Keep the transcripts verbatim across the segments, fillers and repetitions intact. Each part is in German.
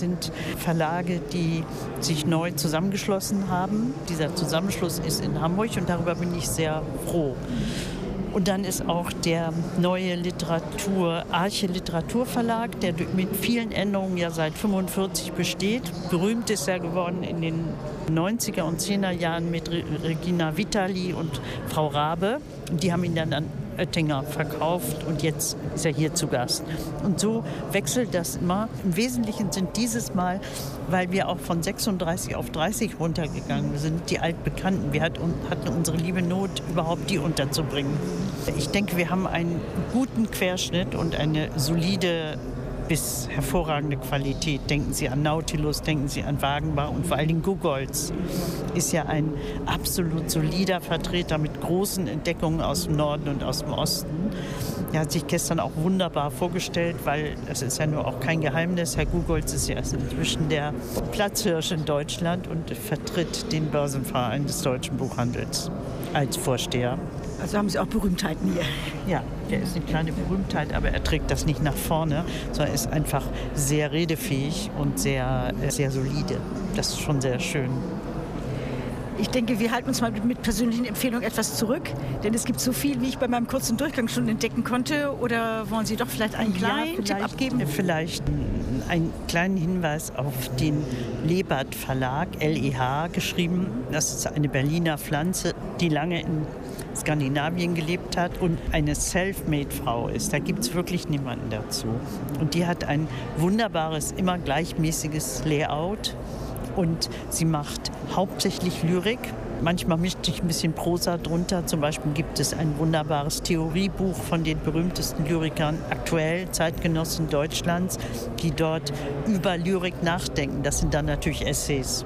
sind Verlage, die sich neu zusammengeschlossen haben. Dieser Zusammenschluss ist in Hamburg und darüber bin ich sehr froh. Und dann ist auch der neue Literatur, Arche Literaturverlag, der mit vielen Änderungen ja seit fünfundvierzig besteht. Berühmt ist er geworden in den neunziger und zehner Jahren mit Regina Vitali und Frau Rabe. Die haben ihn dann an Oettinger verkauft und jetzt ist er hier zu Gast. Und so wechselt das immer. Im Wesentlichen sind dieses Mal, weil wir auch von sechsunddreißig auf dreißig runtergegangen sind, die Altbekannten. Wir hatten unsere liebe Not, überhaupt die unterzubringen. Ich denke, wir haben einen guten Querschnitt und eine solide bis hervorragende Qualität. Denken Sie an Nautilus, denken Sie an Wagenbach und vor allen Dingen Gugolz ist ja ein absolut solider Vertreter mit großen Entdeckungen aus dem Norden und aus dem Osten. Er hat sich gestern auch wunderbar vorgestellt, weil das ist ja nur auch kein Geheimnis. Herr Gugolz ist ja inzwischen der Platzhirsch in Deutschland und vertritt den Börsenverein des deutschen Buchhandels als Vorsteher. Also haben Sie auch Berühmtheiten hier? Ja, der ist eine kleine Berühmtheit, aber er trägt das nicht nach vorne, sondern ist einfach sehr redefähig und sehr, sehr solide. Das ist schon sehr schön. Ich denke, wir halten uns mal mit persönlichen Empfehlungen etwas zurück, denn es gibt so viel, wie ich bei meinem kurzen Durchgang schon entdecken konnte. Oder wollen Sie doch vielleicht einen kleinen ja, Tipp abgeben? Vielleicht einen kleinen Hinweis auf den Lebert Verlag, L E H geschrieben. Das ist eine Berliner Pflanze, die lange in Skandinavien gelebt hat und eine Selfmade-Frau ist. Da gibt es wirklich niemanden dazu. Und die hat ein wunderbares, immer gleichmäßiges Layout und sie macht hauptsächlich Lyrik. Manchmal mischt sich ein bisschen Prosa drunter. Zum Beispiel gibt es ein wunderbares Theoriebuch von den berühmtesten Lyrikern aktuell, Zeitgenossen Deutschlands, die dort über Lyrik nachdenken. Das sind dann natürlich Essays.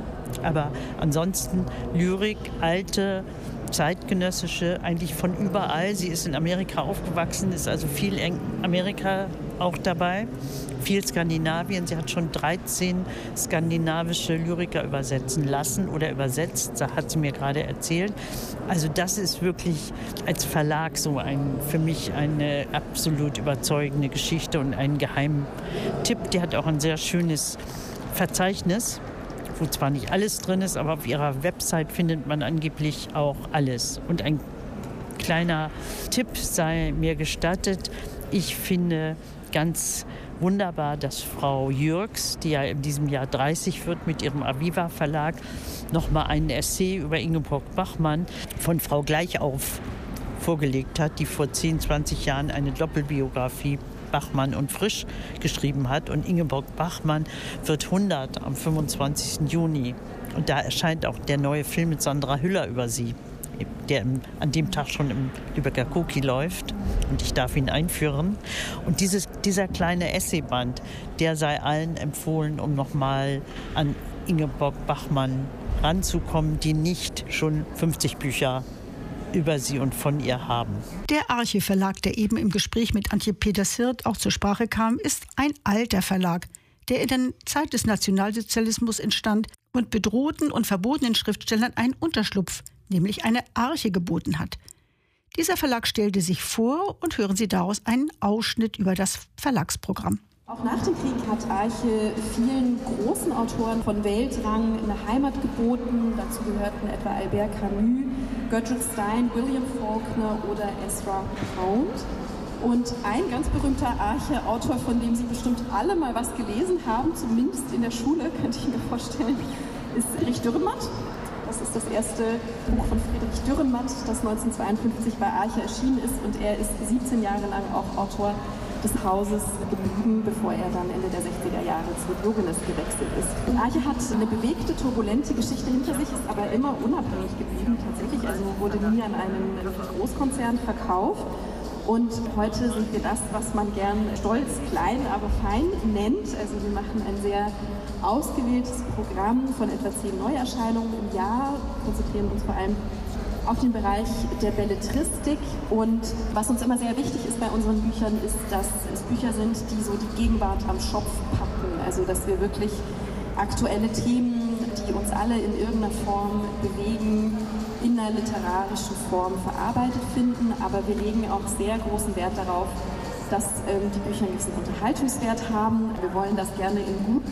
Aber ansonsten Lyrik, alte, zeitgenössische, eigentlich von überall. Sie ist in Amerika aufgewachsen, ist also viel Amerika auch dabei, viel Skandinavien. Sie hat schon dreizehn skandinavische Lyriker übersetzen lassen oder übersetzt, hat sie mir gerade erzählt. Also das ist wirklich als Verlag so ein, für mich eine absolut überzeugende Geschichte und ein Geheimtipp. Die hat auch ein sehr schönes Verzeichnis, wo zwar nicht alles drin ist, aber auf ihrer Website findet man angeblich auch alles. Und ein kleiner Tipp sei mir gestattet. Ich finde ganz wunderbar, dass Frau Jürgs, die ja in diesem Jahr dreißig wird, mit ihrem Aviva Verlag nochmal einen Essay über Ingeborg Bachmann von Frau Gleichauf vorgelegt hat, die vor zehn, zwanzig Jahren eine Doppelbiografie Bachmann und Frisch geschrieben hat. Und Ingeborg Bachmann wird hundert am fünfundzwanzigsten Juni. Und da erscheint auch der neue Film mit Sandra Hüller über sie, der im, an dem Tag schon im Lübecker Koki läuft. Und ich darf ihn einführen. Und dieses, dieser kleine Essayband, der sei allen empfohlen, um nochmal an Ingeborg Bachmann ranzukommen, die nicht schon fünfzig Bücher über sie und von ihr haben. Der Arche Verlag, der eben im Gespräch mit Antje Peters-Hirt auch zur Sprache kam, ist ein alter Verlag, der in der Zeit des Nationalsozialismus entstand und bedrohten und verbotenen Schriftstellern einen Unterschlupf, nämlich eine Arche geboten hat. Dieser Verlag stellte sich vor und hören Sie daraus einen Ausschnitt über das Verlagsprogramm. Auch nach dem Krieg hat Arche vielen großen Autoren von Weltrang eine Heimat geboten. Dazu gehörten etwa Albert Camus, Gertrude Stein, William Faulkner oder Ezra Pound. Und ein ganz berühmter Arche-Autor, von dem Sie bestimmt alle mal was gelesen haben, zumindest in der Schule, könnte ich mir vorstellen, ist Erich Dürrenmatt. Das ist das erste Buch von Friedrich Dürrenmatt, das neunzehnhundertzweiundfünfzig bei Arche erschienen ist. Und er ist siebzehn Jahre lang auch Autor des Hauses geblieben, bevor er dann Ende der sechziger Jahre zu Diogenes gewechselt ist. Und Arche hat eine bewegte, turbulente Geschichte hinter sich, ist aber immer unabhängig geblieben tatsächlich, also wurde nie an einen Großkonzern verkauft. Und heute sind wir das, was man gern stolz, klein, aber fein nennt. Also wir machen ein sehr ausgewähltes Programm von etwa zehn Neuerscheinungen im Jahr, konzentrieren uns vor allem auf den Bereich der Belletristik. Und was uns immer sehr wichtig ist bei unseren Büchern, ist, dass es Bücher sind, die so die Gegenwart am Schopf packen. Also dass wir wirklich aktuelle Themen, die uns alle in irgendeiner Form bewegen, in einer literarischen Form verarbeitet finden. Aber wir legen auch sehr großen Wert darauf, dass ähm, die Bücher einen gewissen Unterhaltungswert haben. Wir wollen das gerne in guten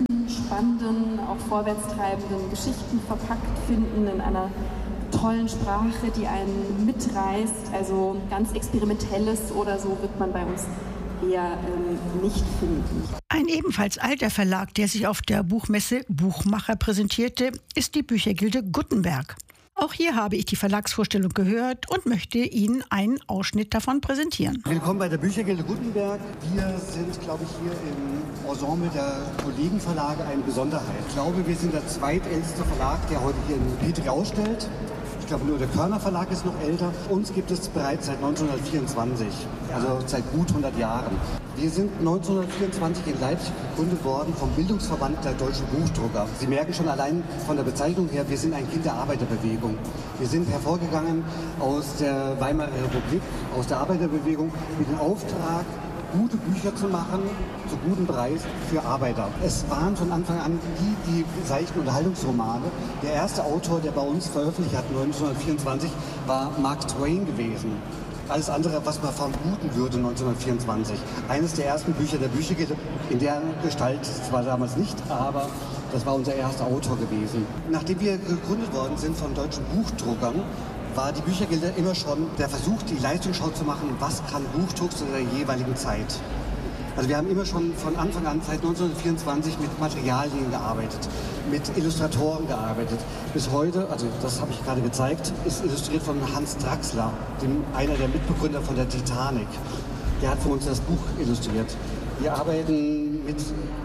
spannenden, auch vorwärtstreibenden Geschichten verpackt finden in einer tollen Sprache, die einen mitreißt. Also ganz Experimentelles oder so wird man bei uns eher ähm, nicht finden. Ein ebenfalls alter Verlag, der sich auf der Buchmesse Buchmacher präsentierte, ist die Büchergilde Gutenberg. Auch hier habe ich die Verlagsvorstellung gehört und möchte Ihnen einen Ausschnitt davon präsentieren. Willkommen bei der Büchergilde Gutenberg. Wir sind, glaube ich, hier im Ensemble der Kollegenverlage eine Besonderheit. Ich glaube, wir sind der zweitälteste Verlag, der heute hier in Petri ausstellt. Ich glaube, nur der Körner Verlag ist noch älter. Uns gibt es bereits seit neunzehnhundertvierundzwanzig, also seit gut hundert Jahren. Wir sind neunzehnhundertvierundzwanzig in Leipzig gegründet worden vom Bildungsverband der deutschen Buchdrucker. Sie merken schon allein von der Bezeichnung her, wir sind ein Kind der Arbeiterbewegung. Wir sind hervorgegangen aus der Weimarer Republik, aus der Arbeiterbewegung mit dem Auftrag, gute Bücher zu machen, zu gutem Preis für Arbeiter. Es waren von Anfang an die, die seichten Unterhaltungsromane. Der erste Autor, der bei uns veröffentlicht hat, neunzehnhundertvierundzwanzig, war Mark Twain gewesen. Alles andere, was man vermuten würde, neunzehnhundertvierundzwanzig. Eines der ersten Bücher der Büchergilde, in der Gestalt zwar damals nicht, aber das war unser erster Autor gewesen. Nachdem wir gegründet worden sind von deutschen Buchdruckern, war die Büchergilde immer schon der Versuch, die Leistungsschau zu machen, was kann Buchdruck zu der jeweiligen Zeit. Also wir haben immer schon von Anfang an, seit neunzehnhundertvierundzwanzig, mit Materialien gearbeitet, mit Illustratoren gearbeitet. Bis heute, also das habe ich gerade gezeigt, ist illustriert von Hans Draxler, dem, einer der Mitbegründer von der Titanic. Der hat für uns das Buch illustriert. Wir arbeiten mit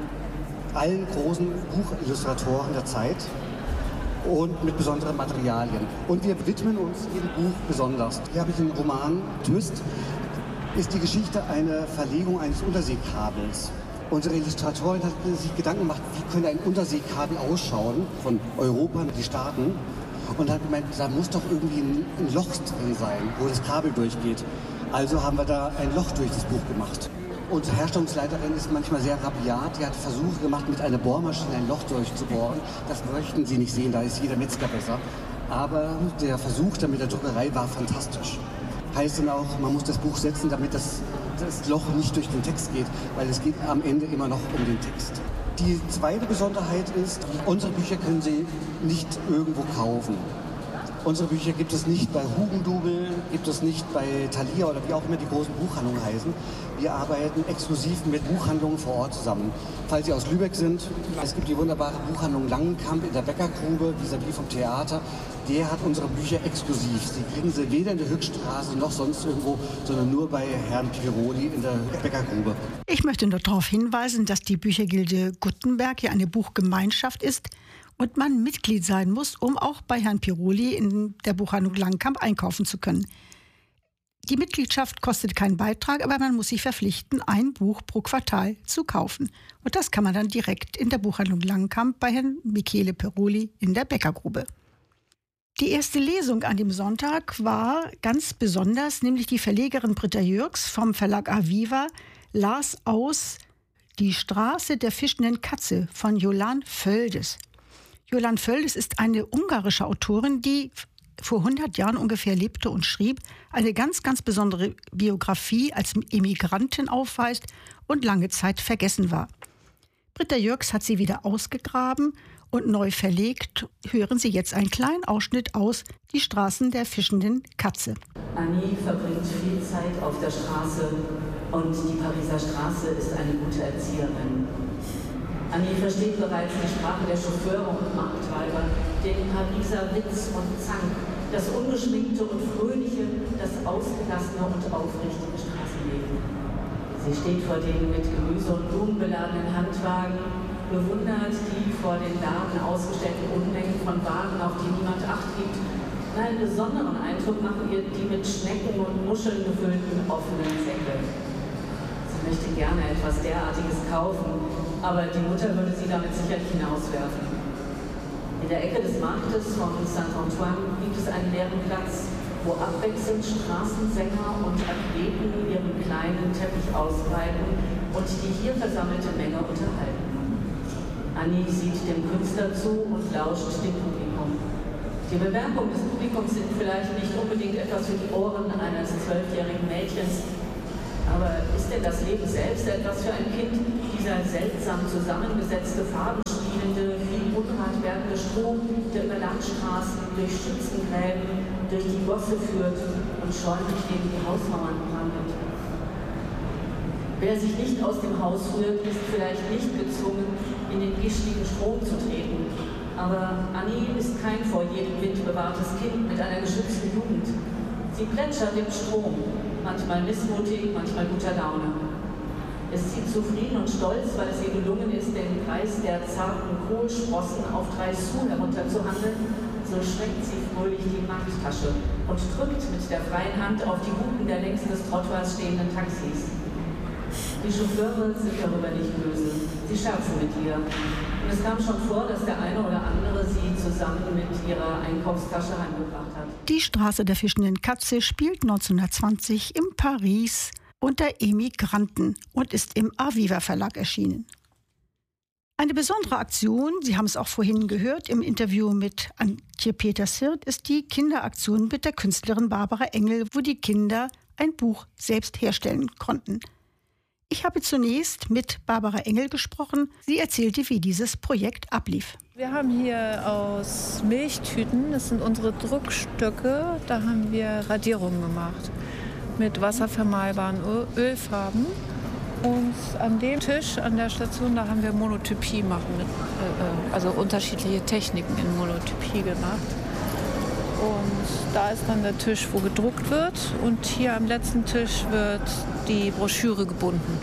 allen großen Buchillustratoren der Zeit und mit besonderen Materialien. Und wir widmen uns jedem Buch besonders. Hier habe ich den Roman Twist. Ist die Geschichte einer Verlegung eines Unterseekabels. Unsere Illustratorin hat sich Gedanken gemacht, wie könnte ein Unterseekabel ausschauen von Europa in die Staaten. Und hat gemeint, da muss doch irgendwie ein, ein Loch drin sein, wo das Kabel durchgeht. Also haben wir da ein Loch durch das Buch gemacht. Unsere Herstellungsleiterin ist manchmal sehr rabiat. Die hat Versuche gemacht, mit einer Bohrmaschine ein Loch durchzubohren. Das möchten Sie nicht sehen, da ist jeder Metzger besser. Aber der Versuch dann mit der Druckerei war fantastisch. Heißt dann auch, man muss das Buch setzen, damit das, das Loch nicht durch den Text geht, weil es geht am Ende immer noch um den Text. Die zweite Besonderheit ist, unsere Bücher können Sie nicht irgendwo kaufen. Unsere Bücher gibt es nicht bei Hugendubel, gibt es nicht bei Thalia oder wie auch immer die großen Buchhandlungen heißen. Wir arbeiten exklusiv mit Buchhandlungen vor Ort zusammen. Falls Sie aus Lübeck sind, es gibt die wunderbare Buchhandlung Langenkamp in der Bäckergrube, vis-à-vis vom Theater. Der hat unsere Bücher exklusiv. Sie kriegen sie weder in der Höchststraße noch sonst irgendwo, sondern nur bei Herrn Piroli in der Bäckergrube. Ich möchte nur darauf hinweisen, dass die Büchergilde Gutenberg ja eine Buchgemeinschaft ist und man Mitglied sein muss, um auch bei Herrn Piroli in der Buchhandlung Langenkamp einkaufen zu können. Die Mitgliedschaft kostet keinen Beitrag, aber man muss sich verpflichten, ein Buch pro Quartal zu kaufen. Und das kann man dann direkt in der Buchhandlung Langenkamp bei Herrn Michele Piroli in der Bäckergrube. Die erste Lesung an dem Sonntag war ganz besonders, nämlich die Verlegerin Britta Jürgs vom Verlag Aviva las aus Die Straße der fischenden Katze von Jolan Völdes. Jolan Völdes ist eine ungarische Autorin, die vor hundert Jahren ungefähr lebte und schrieb, eine ganz, ganz besondere Biografie als Emigrantin aufweist und lange Zeit vergessen war. Britta Jürgs hat sie wieder ausgegraben und neu verlegt. Hören Sie jetzt einen kleinen Ausschnitt aus Die Straßen der fischenden Katze. Annie verbringt viel Zeit auf der Straße und die Pariser Straße ist eine gute Erzieherin. Annie versteht bereits die Sprache der Chauffeure und Marktweiber, den Pariser Witz und Zank, das ungeschminkte und fröhliche, das ausgelassene und aufrichtige Straßenleben. Sie steht vor den mit Gemüse und Blumen beladenen Handwagen, bewundert die vor den Laden ausgestellten Unmengen von Waren, auf die niemand Acht gibt. Einen besonderen Eindruck machen ihr die mit Schnecken und Muscheln gefüllten offenen Säcke. Sie möchte gerne etwas derartiges kaufen, aber die Mutter würde sie damit sicherlich hinauswerfen. In der Ecke des Marktes von Saint-Antoine gibt es einen leeren Platz, wo abwechselnd Straßensänger und Athleten ihren kleinen Teppich ausbreiten und die hier versammelte Menge unterhalten. Annie sieht dem Künstler zu und lauscht dem Publikum. Die Bemerkungen des Publikums sind vielleicht nicht unbedingt etwas für die Ohren eines zwölfjährigen Mädchens, aber ist denn das Leben selbst etwas für ein Kind? Dieser seltsam zusammengesetzte Farbenspiel werdende Strom, der über Landstraßen, durch Schützengräben, durch die Gosse führt und schleunigst gegen die Hausmauern brandet. Wer sich nicht aus dem Haus rührt, ist vielleicht nicht gezwungen, in den gischigen Strom zu treten. Aber Annie ist kein vor jedem Wind bewahrtes Kind mit einer geschützten Jugend. Sie plätschert im Strom, manchmal missmutig, manchmal guter Laune. Es zieht zufrieden und stolz, weil es ihr gelungen ist, den Preis der zarten Kohlsprossen auf drei Sous herunterzuhandeln. So streckt sie fröhlich die Markttasche und drückt mit der freien Hand auf die Hupen der längs des Trottoirs stehenden Taxis. Die Chauffeure sind darüber nicht böse. Sie scherzen mit ihr. Und es kam schon vor, dass der eine oder andere sie zusammen mit ihrer Einkaufstasche heimgebracht hat. Die Straße der fischenden Katze spielt neunzehnhundertzwanzig in Paris unter Emigranten und ist im Aviva Verlag erschienen. Eine besondere Aktion, Sie haben es auch vorhin gehört im Interview mit Antje Peters-Hirt, ist die Kinderaktion mit der Künstlerin Barbara Engel, wo die Kinder ein Buch selbst herstellen konnten. Ich habe zunächst mit Barbara Engel gesprochen. Sie erzählte, wie dieses Projekt ablief. Wir haben hier aus Milchtüten, das sind unsere Druckstücke, da haben wir Radierungen gemacht mit wasservermalbaren Ölfarben. Und an dem Tisch an der Station, da haben wir Monotypie machen, mit, äh, also unterschiedliche Techniken in Monotypie gemacht. Und da ist dann der Tisch, wo gedruckt wird. Und hier am letzten Tisch wird die Broschüre gebunden.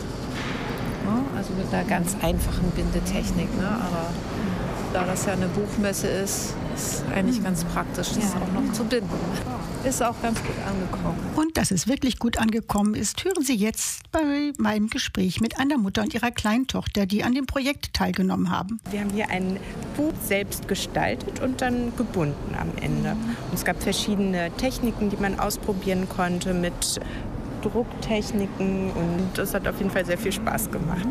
Ja, also mit einer ganz einfachen Bindetechnik. Ne? Aber da das ja eine Buchmesse ist, ist eigentlich ganz praktisch, das auch noch zu binden. Ist auch ganz gut angekommen. Und dass es wirklich gut angekommen ist, hören Sie jetzt bei meinem Gespräch mit einer Mutter und ihrer Kleintochter, die an dem Projekt teilgenommen haben. Wir haben hier ein Buch selbst gestaltet und dann gebunden am Ende. Und es gab verschiedene Techniken, die man ausprobieren konnte mit Drucktechniken und das hat auf jeden Fall sehr viel Spaß gemacht.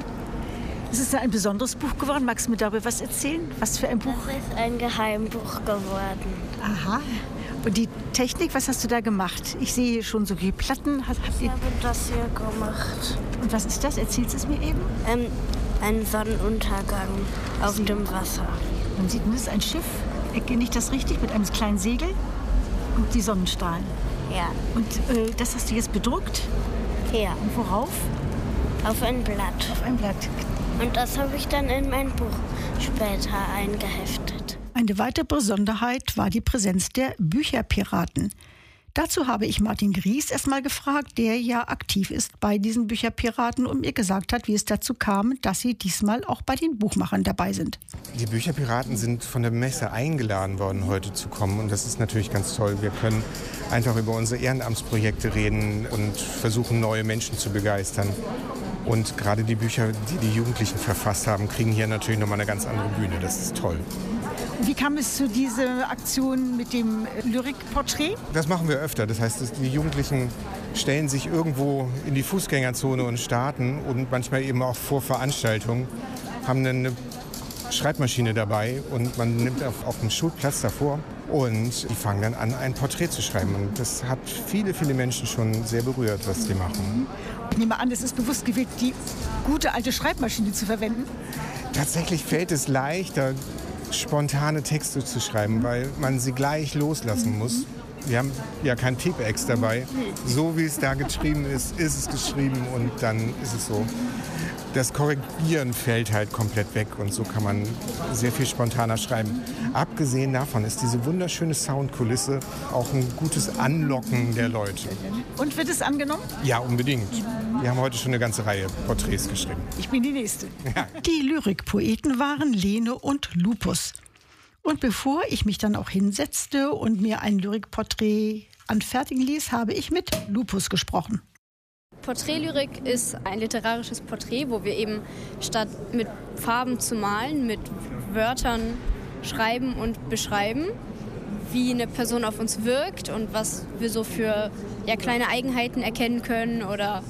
Es ist ein besonderes Buch geworden. Magst du mir darüber was erzählen? Was für ein Buch? Das ist ein Geheimbuch geworden. Aha. Und die Technik, was hast du da gemacht? Ich sehe hier schon so die Platten. Habt ich ihr... habe das hier gemacht. Und was ist das? Erzählst du es mir eben? Ähm, ein Sonnenuntergang auf Sie... dem Wasser. Man sieht, das ist ein Schiff. Erkenne ich das richtig? Mit einem kleinen Segel und die Sonnenstrahlen. Ja. Und äh, das hast du jetzt bedruckt? Ja. Und worauf? Auf ein Blatt. Auf ein Blatt. Und das habe ich dann in mein Buch später eingeheftet. Eine weitere Besonderheit war die Präsenz der Bücherpiraten. Dazu habe ich Martin Gries erstmal gefragt, der ja aktiv ist bei diesen Bücherpiraten und mir gesagt hat, wie es dazu kam, dass sie diesmal auch bei den Buchmachern dabei sind. Die Bücherpiraten sind von der Messe eingeladen worden, heute zu kommen. Und das ist natürlich ganz toll. Wir können einfach über unsere Ehrenamtsprojekte reden und versuchen, neue Menschen zu begeistern. Und gerade die Bücher, die die Jugendlichen verfasst haben, kriegen hier natürlich nochmal eine ganz andere Bühne. Das ist toll. Wie kam es zu dieser Aktion mit dem Lyrikporträt? Das machen wir öfter. Das heißt, die Jugendlichen stellen sich irgendwo in die Fußgängerzone und starten und manchmal eben auch vor Veranstaltungen, haben eine Schreibmaschine dabei und man nimmt auf, auf den Schulplatz davor und die fangen dann an, ein Porträt zu schreiben. Und das hat viele, viele Menschen schon sehr berührt, was die machen. Ich nehme an, es ist bewusst gewählt, die gute alte Schreibmaschine zu verwenden. Tatsächlich fällt es leichter, spontane Texte zu schreiben, weil man sie gleich loslassen muss. Wir haben ja kein Tipex dabei. So wie es da geschrieben ist, ist es geschrieben und dann ist es so. Das Korrigieren fällt halt komplett weg und so kann man sehr viel spontaner schreiben. Abgesehen davon ist diese wunderschöne Soundkulisse auch ein gutes Anlocken der Leute. Und wird es angenommen? Ja, unbedingt. Wir haben heute schon eine ganze Reihe Porträts geschrieben. Ich bin die Nächste. Ja. Die Lyrikpoeten waren Lene und Lupus. Und bevor ich mich dann auch hinsetzte und mir ein Lyrikporträt anfertigen ließ, habe ich mit Lupus gesprochen. Porträtlyrik ist ein literarisches Porträt, wo wir eben statt mit Farben zu malen, mit Wörtern schreiben und beschreiben, wie eine Person auf uns wirkt und was wir so für ja, kleine Eigenheiten erkennen können oder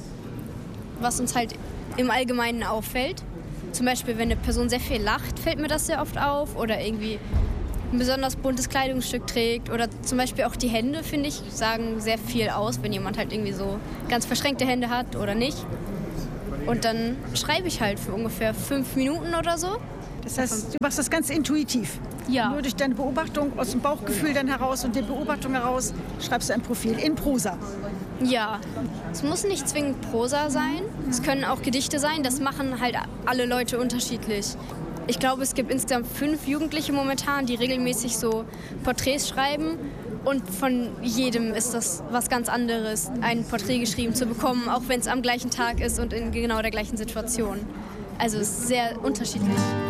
was uns halt im Allgemeinen auffällt. Zum Beispiel, wenn eine Person sehr viel lacht, fällt mir das sehr oft auf oder irgendwie ein besonders buntes Kleidungsstück trägt oder zum Beispiel auch die Hände, finde ich, sagen sehr viel aus, wenn jemand halt irgendwie so ganz verschränkte Hände hat oder nicht. Und dann schreibe ich halt für ungefähr fünf Minuten oder so. Das heißt, du machst das ganz intuitiv. Ja. Nur durch deine Beobachtung, aus dem Bauchgefühl dann heraus und der Beobachtung heraus schreibst du ein Profil in Prosa. Ja, es muss nicht zwingend Prosa sein. Es können auch Gedichte sein. Das machen halt alle Leute unterschiedlich. Ich glaube, es gibt insgesamt fünf Jugendliche momentan, die regelmäßig so Porträts schreiben. Und von jedem ist das was ganz anderes, ein Porträt geschrieben zu bekommen, auch wenn es am gleichen Tag ist und in genau der gleichen Situation. Also es ist sehr unterschiedlich.